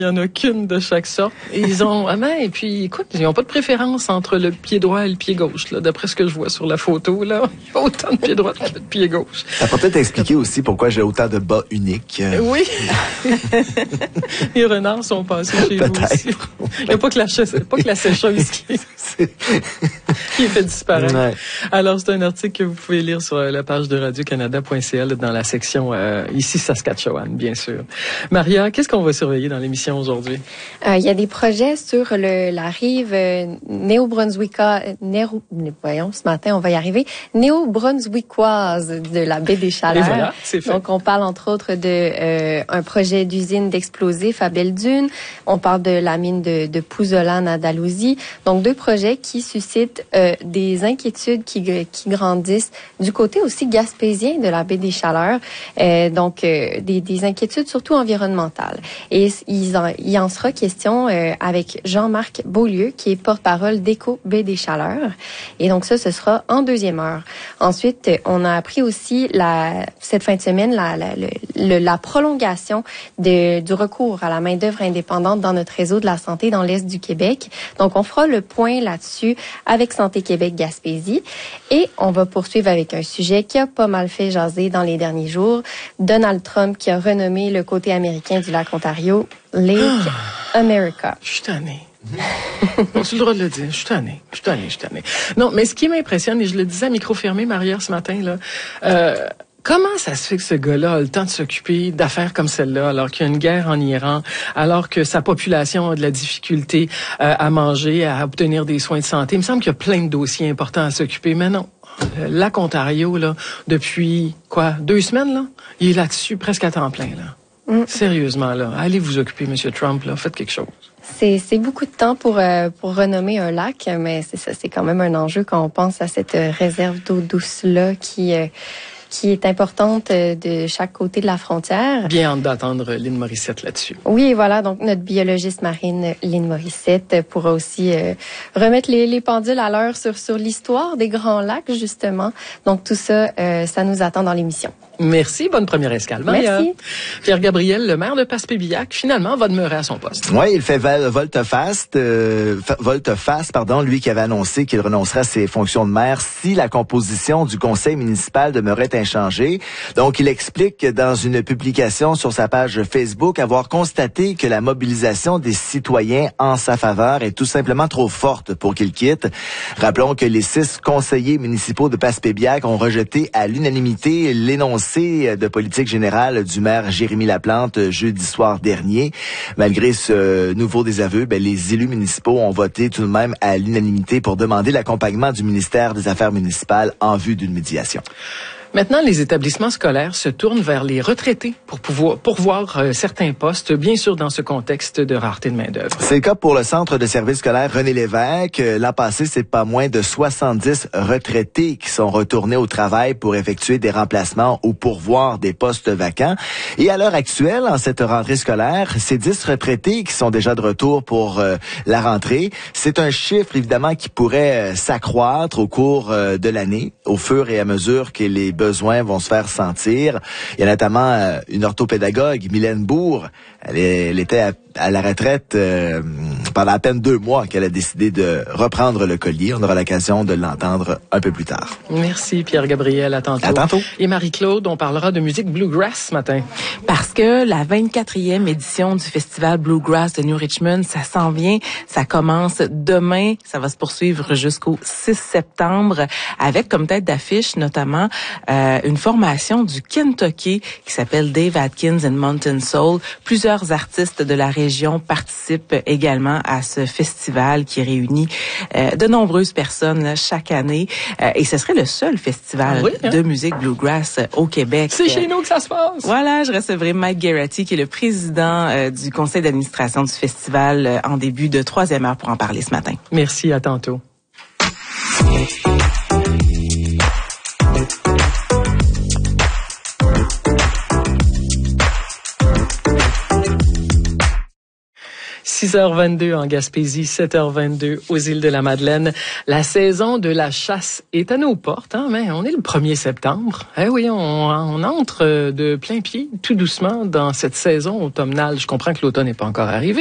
Il n'y en a qu'une de chaque sorte. Et ils ont, et puis, écoute, ils n'ont pas de préférence entre le pied droit et le pied gauche, là. D'après ce que je vois sur la photo, là. Il y a autant de pieds droits que de pieds gauche. Ça peut peut-être expliquer aussi pourquoi j'ai autant de bas uniques. Oui. Les renards sont passés chez vous aussi. Il n'y a pas que la sécheuse qui est fait disparaître. Ouais. Alors, c'est un article que vous pouvez lire sur la page de radiocanada.ca dans la section ici Saskatchewan, bien sûr. Maria, qu'est-ce qu'on va surveiller dans l'émission aujourd'hui? Il y a des projets sur la rive ce matin, on va y arriver, néo-brunswickoise de la baie des Chaleurs. Et voilà, c'est fait. Donc, on parle entre autres de un projet d'usine d'explosifs à Belle-Dune. On parle de la mine de Pouzolan à Dalhousie. Donc, deux projets qui suscitent des inquiétudes qui grandissent du côté aussi gaspésien de la baie des Chaleurs. Donc, des inquiétudes surtout environnementales. Et il en sera question avec Jean-Marc Beaulieu, qui est porte-parole d'Éco Baie des Chaleurs. Et donc ça, ce sera en deuxième heure. Ensuite, on a appris aussi cette fin de semaine la prolongation du recours à la main-d'œuvre indépendante dans notre réseau de la santé dans l'Est du Québec. Donc, on fera le point là-dessus avec Santé Québec Gaspésie. Et on va poursuivre avec un sujet qui a pas mal fait jaser dans les derniers jours. Donald Trump qui a renommé le côté américain du lac Ontario Lake America. Je suis tannée. Donc, c'est le droit de le dire. Je suis tannée. Non, mais ce qui m'impressionne, et je le disais à micro fermé, Maria, ce matin, là, comment ça se fait que ce gars-là a le temps de s'occuper d'affaires comme celle-là, alors qu'il y a une guerre en Iran, alors que sa population a de la difficulté à manger, à obtenir des soins de santé? Il me semble qu'il y a plein de dossiers importants à s'occuper, mais non. Le lac Ontario, là, depuis, 2 semaines, là, il est là-dessus presque à temps plein, là. Sérieusement, là, allez vous occuper, M. Trump, là, faites quelque chose. C'est beaucoup de temps pour renommer un lac, mais c'est quand même un enjeu quand on pense à cette réserve d'eau douce-là qui est importante de chaque côté de la frontière. Bien hâte d'attendre Lynn Morissette là-dessus. Oui, voilà. Donc, notre biologiste marine, Lynn Morissette, pourra aussi remettre les pendules à l'heure sur l'histoire des Grands Lacs, justement. Donc, tout ça, ça nous attend dans l'émission. Merci. Bonne première escale, Maria. Merci. Pierre-Gabriel, le maire de Passepébillac, finalement, va demeurer à son poste. Oui, il fait volte-face, lui qui avait annoncé qu'il renoncerait à ses fonctions de maire si la composition du conseil municipal demeurait inchangée. Donc, il explique dans une publication sur sa page Facebook avoir constaté que la mobilisation des citoyens en sa faveur est tout simplement trop forte pour qu'il quitte. Rappelons que les 6 conseillers municipaux de Passepébillac ont rejeté à l'unanimité l'énoncé de politique générale du maire Jérémy Laplante jeudi soir dernier. Malgré ce nouveau désaveu, les élus municipaux ont voté tout de même à l'unanimité pour demander l'accompagnement du ministère des Affaires municipales en vue d'une médiation. Maintenant, les établissements scolaires se tournent vers les retraités pour pouvoir pourvoir certains postes, bien sûr dans ce contexte de rareté de main-d'œuvre. C'est le cas pour le centre de services scolaires René Lévesque. L'an passé, c'est pas moins de 70 retraités qui sont retournés au travail pour effectuer des remplacements ou pourvoir des postes vacants. Et à l'heure actuelle, en cette rentrée scolaire, c'est 10 retraités qui sont déjà de retour pour la rentrée. C'est un chiffre, évidemment, qui pourrait s'accroître au cours de l'année, au fur et à mesure que les besoins vont se faire sentir. Il y a notamment une orthopédagogue, Mylène Bourg. Elle était à la retraite pendant à peine 2 mois qu'elle a décidé de reprendre le collier. On aura l'occasion de l'entendre un peu plus tard. Merci Pierre-Gabriel, à tantôt. À tantôt. Et Marie-Claude, on parlera de musique bluegrass ce matin. Parce que la 24e édition du festival Bluegrass de New Richmond, ça s'en vient, ça commence demain, ça va se poursuivre jusqu'au 6 septembre avec comme tête d'affiche notamment une formation du Kentucky qui s'appelle Dave Atkins and Mountain Soul. Plusieurs artistes de la région participent également à ce festival qui réunit de nombreuses personnes là, chaque année. Et ce serait le seul festival de musique bluegrass au Québec. C'est chez nous que ça se passe. Voilà, je recevrai Mike Garrity, qui est le président du conseil d'administration du festival en début de 3e heure pour en parler ce matin. Merci, à tantôt. 6h22 en Gaspésie, 7h22 aux îles de la Madeleine. La saison de la chasse est à nos portes, hein, mais on est le 1er septembre. Eh oui, on entre de plein pied, tout doucement, dans cette saison automnale. Je comprends que l'automne n'est pas encore arrivé.